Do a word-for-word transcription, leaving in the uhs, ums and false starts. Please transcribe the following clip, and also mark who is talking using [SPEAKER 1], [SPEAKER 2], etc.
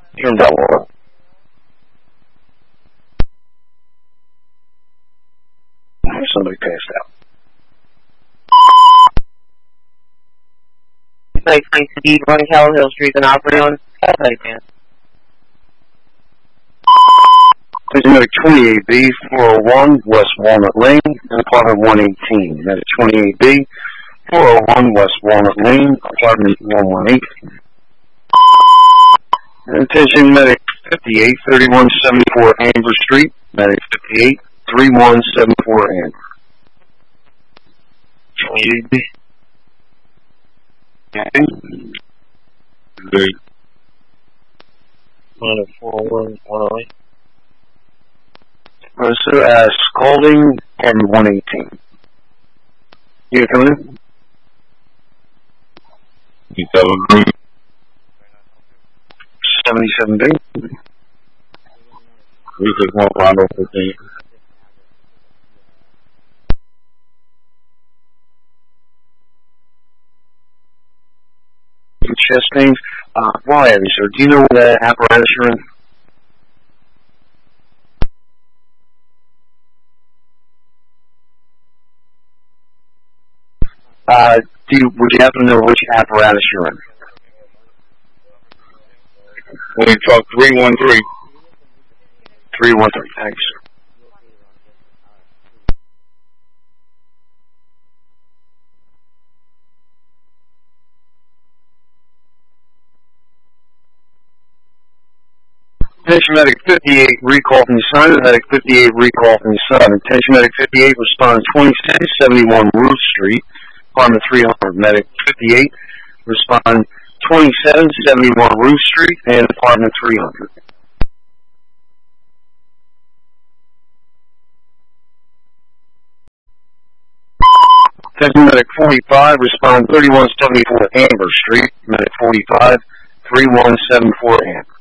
[SPEAKER 1] Turn down one. Somebody passed out.
[SPEAKER 2] Nice place to be, one Cal Hill Street and operating on South
[SPEAKER 1] Medic twenty-eight B, four oh one West Walnut Lane, and apartment one eighteen. Medic twenty-eight B, four oh one West Walnut Lane, apartment one eighteen. Attention, Medic fifty-eight, thirty-one seventy-four Amber Street. Medic fifty-eight, thirty-one seventy-four Amber. twenty-eight B. Okay.
[SPEAKER 3] Great. one four one one oh eight.
[SPEAKER 1] Uh, so, uh, Scalding and one eighteen. You come in?
[SPEAKER 3] You tell them.
[SPEAKER 1] seventy-seven B.
[SPEAKER 3] This is one Rondo fifteen.
[SPEAKER 1] Chest pains. Uh, why, sir? Do you know what uh, apparatus you're in? Uh, do you, would you happen to know which apparatus you're in?
[SPEAKER 3] We talk three one three.
[SPEAKER 1] three one three, thanks, sir. Attention Medic fifty-eight, recall from the sign. Medic fifty-eight, recall from the sign. Attention Medic fifty-eight, respond twenty-six seventy-one Ruth Street, apartment three hundred. Medic fifty-eight, respond twenty-seven seventy-one Ruth Street and apartment three hundred. Attention Medic forty-five, respond thirty-one seventy-four Amber Street. Medic forty-five, thirty-one seventy-four Amber.